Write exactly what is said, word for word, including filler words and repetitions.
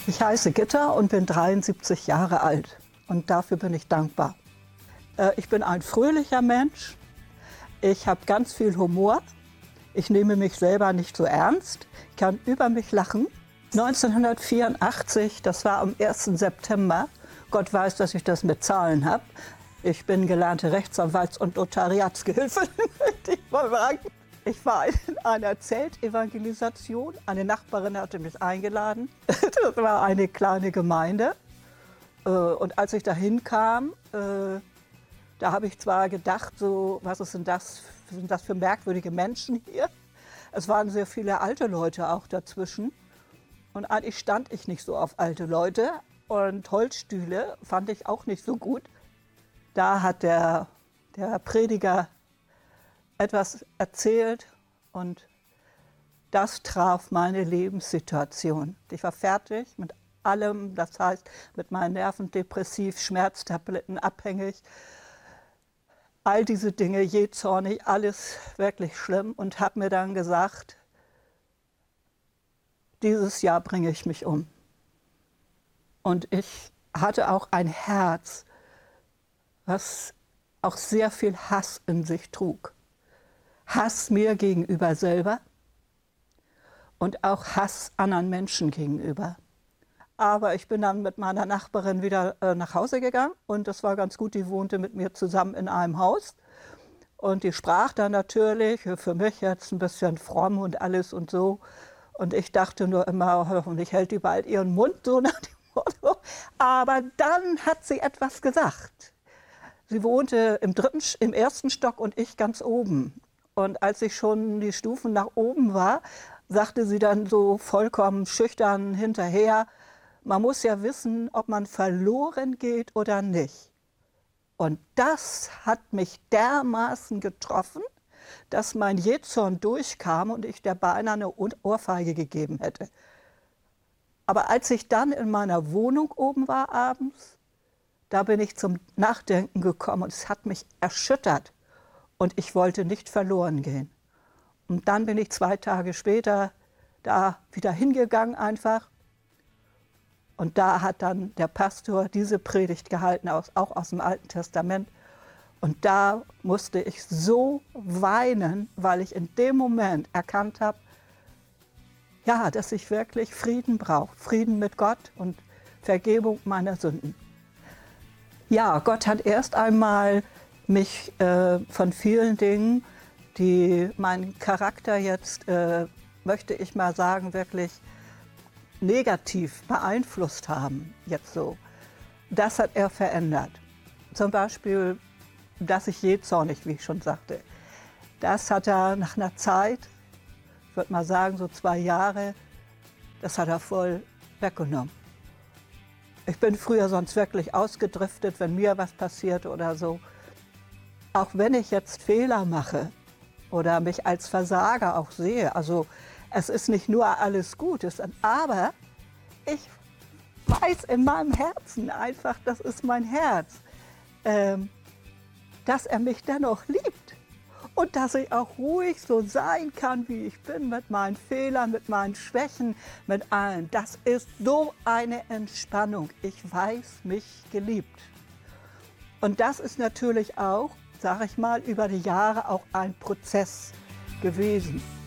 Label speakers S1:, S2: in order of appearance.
S1: Ich heiße Gitta und bin dreiundsiebzig Jahre alt und dafür bin ich dankbar. Äh, ich bin ein fröhlicher Mensch, ich habe ganz viel Humor, ich nehme mich selber nicht so ernst, ich kann über mich lachen. neunzehnhundertvierundachtzig, das war am ersten September, Gott weiß, dass ich das mit Zahlen habe. Ich bin gelernte Rechtsanwalts- und Notariatsgehilfin. Ich war in einer Zeltevangelisation. Eine Nachbarin hatte mich eingeladen. Das war eine kleine Gemeinde. Und als ich da hinkam, da habe ich zwar gedacht, so, was ist denn das, sind das für merkwürdige Menschen hier? Es waren sehr viele alte Leute auch dazwischen. Und eigentlich stand ich nicht so auf alte Leute. Und Holzstühle fand ich auch nicht so gut. Da hat der, der Prediger etwas erzählt und das traf meine Lebenssituation. Ich war fertig mit allem, das heißt mit meinen Nerven depressiv, Schmerztabletten abhängig, all diese Dinge, jähzornig, alles wirklich schlimm und habe mir dann gesagt, dieses Jahr bringe ich mich um. Und ich hatte auch ein Herz, was auch sehr viel Hass in sich trug. Hass mir gegenüber selber und auch Hass anderen Menschen gegenüber. Aber ich bin dann mit meiner Nachbarin wieder äh, nach Hause gegangen und das war ganz gut, die wohnte mit mir zusammen in einem Haus. Und die sprach dann natürlich, für mich jetzt ein bisschen fromm und alles und so. Und ich dachte nur immer, hoffentlich hält die bald ihren Mund, so nach dem Motto. Aber dann hat sie etwas gesagt. Sie wohnte im, dritten, im ersten Stock und ich ganz oben. Und als ich schon die Stufen nach oben war, sagte sie dann so vollkommen schüchtern hinterher, man muss ja wissen, ob man verloren geht oder nicht. Und das hat mich dermaßen getroffen, dass mein Jähzorn durchkam und ich der beinahe eine Ohrfeige gegeben hätte. Aber als ich dann in meiner Wohnung oben war abends, da bin ich zum Nachdenken gekommen und es hat mich erschüttert. Und ich wollte nicht verloren gehen. Und dann bin ich zwei Tage später da wieder hingegangen einfach. Und da hat dann der Pastor diese Predigt gehalten, auch aus dem Alten Testament. Und da musste ich so weinen, weil ich in dem Moment erkannt habe, ja, dass ich wirklich Frieden brauche. Frieden mit Gott und Vergebung meiner Sünden. Ja, Gott hat erst einmal mich äh, von vielen Dingen, die meinen Charakter jetzt, äh, möchte ich mal sagen, wirklich negativ beeinflusst haben, jetzt so. Das hat er verändert. Zum Beispiel, dass ich jähzornig, wie ich schon sagte. Das hat er nach einer Zeit, ich würde mal sagen so zwei Jahre, das hat er voll weggenommen. Ich bin früher sonst wirklich ausgedriftet, wenn mir was passiert oder so. Auch wenn ich jetzt Fehler mache oder mich als Versager auch sehe, also es ist nicht nur alles gut, es, aber ich weiß in meinem Herzen einfach, das ist mein Herz, ähm, dass er mich dennoch liebt und dass ich auch ruhig so sein kann, wie ich bin, mit meinen Fehlern, mit meinen Schwächen, mit allem. Das ist so eine Entspannung. Ich weiß mich geliebt. Und das ist natürlich auch, sage ich mal, über die Jahre auch ein Prozess gewesen.